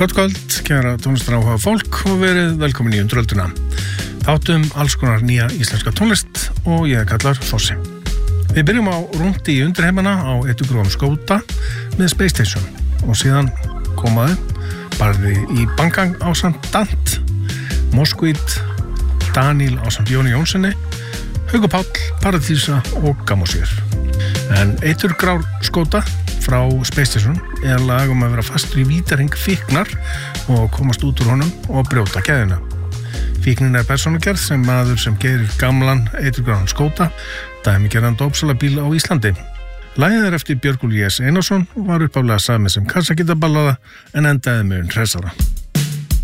Gott kvöld, kæra tónlistaráhuga fólk og verið velkomin í Undirölduna. Þáttum alls konar nýja íslenska tónlist og ég kallar Þossi. Við byrjum á rúndi í undirheimana á Edugróum Skóta með Space Station og síðan komaðu barði í Banggang ásamt Dant, Moskvít, Daniel ásamt Jóni Jónssoni, Haukur Páll, Paradísa og Gamosýr. En Edugróum Skóta frá Space Station lag að vera fastur í vítarhing fíknar og komast út úr honum og brjóta keðjuna. Fíknin persónugerð sem maður sem gerir gamlan Edugróum Skóta, dæmigerðan dópsalabíl á Íslandi. Lagið eftir Björgúl J.S. Einarsson var upphaflega samið sem kassagítaballada en endaði með hressara.